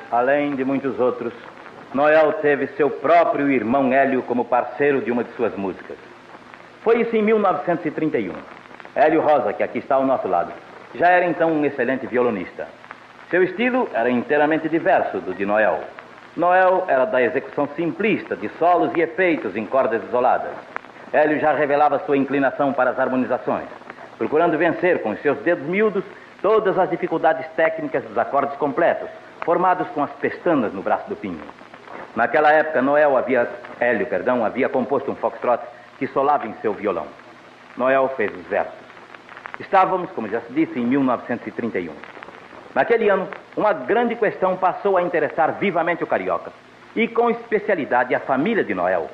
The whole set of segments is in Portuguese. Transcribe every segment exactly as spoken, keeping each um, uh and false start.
Além de muitos outros, Noel teve seu próprio irmão Hélio como parceiro de uma de suas músicas. Foi isso em mil novecentos e trinta e um. Hélio Rosa, que aqui está ao nosso lado, já era então um excelente violonista. Seu estilo era inteiramente diverso do de Noel. Noel era da execução simplista de solos e efeitos em cordas isoladas. Hélio já revelava sua inclinação para as harmonizações, procurando vencer com os seus dedos miúdos todas as dificuldades técnicas dos acordes completos, formados com as pestanas no braço do pinho. Naquela época, Noel havia, Hélio, perdão, havia composto um foxtrot que solava em seu violão. Noel fez os versos. Estávamos, como já se disse, em mil novecentos e trinta e um. Naquele ano, uma grande questão passou a interessar vivamente o carioca, e com especialidade a família de Noel.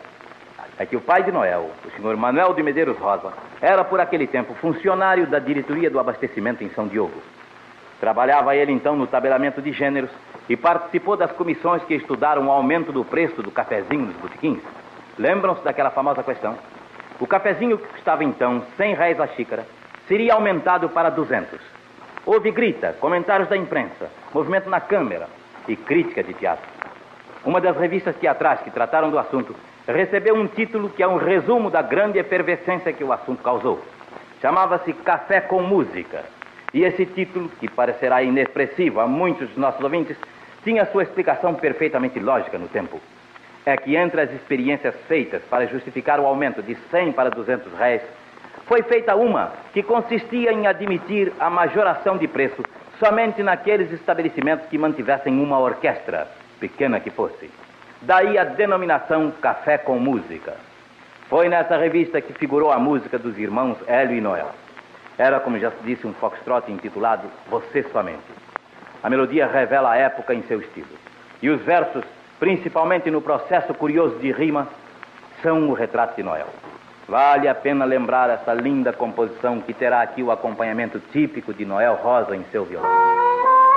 É que o pai de Noel, o senhor Manuel de Medeiros Rosa, era por aquele tempo funcionário da diretoria do abastecimento em São Diogo. Trabalhava ele então no tabelamento de gêneros e participou das comissões que estudaram o aumento do preço do cafezinho nos botequins. Lembram-se daquela famosa questão? O cafezinho que custava então cem réis a xícara seria aumentado para duzentos. Houve grita, comentários da imprensa, movimento na Câmara e crítica de teatro. Uma das revistas teatrais que trataram do assunto recebeu um título que é um resumo da grande efervescência que o assunto causou. Chamava-se Café com Música. E esse título, que parecerá inexpressivo a muitos dos nossos ouvintes, tinha sua explicação perfeitamente lógica no tempo. É que entre as experiências feitas para justificar o aumento de cem para duzentos réis, foi feita uma que consistia em admitir a majoração de preço somente naqueles estabelecimentos que mantivessem uma orquestra, pequena que fosse. Daí a denominação Café com Música. Foi nessa revista que figurou a música dos irmãos Hélio e Noel. Era, como já se disse, um foxtrot intitulado Você Somente. A melodia revela a época em seu estilo. E os versos, principalmente no processo curioso de rima, são o retrato de Noel. Vale a pena lembrar essa linda composição que terá aqui o acompanhamento típico de Noel Rosa em seu violão.